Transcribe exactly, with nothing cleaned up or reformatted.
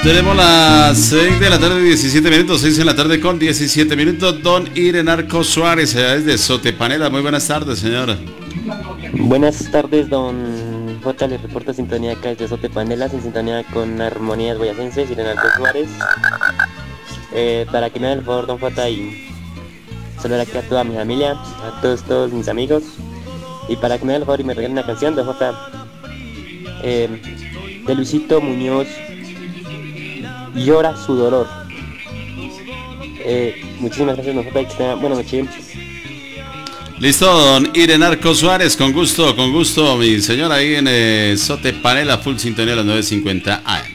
Tenemos las seis de la tarde, diecisiete minutos, seis de la tarde con diecisiete minutos. Don Irenarco Suárez, allá desde Sotepanela. Muy buenas tardes, señora. Buenas tardes, don J. Le reporta sintonía acá desde Sotepanela, en sintonía con Armonías Boyacenses, Irenarco Suárez. Eh, para que me haga el favor, don J, y saludar aquí a toda mi familia, a todos, todos mis amigos. Y para que me haga el favor y me regale una canción, don J, eh, de Luisito Muñoz, Llora su dolor. Eh, muchísimas gracias, don J, y que tenga buena noche. Listo, don Irenarco Suárez, con gusto, con gusto, mi señora, ahí en eh, Sotepanela, full sintonía a las nueve cincuenta A M.